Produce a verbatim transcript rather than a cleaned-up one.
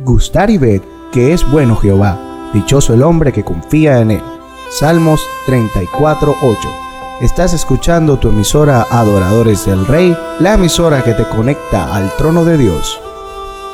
gustar y ver que es bueno Jehová. Dichoso el hombre que confía en él. Salmos treinta y cuatro, ocho. Estás escuchando tu emisora Adoradores del Rey, la emisora que te conecta al trono de Dios.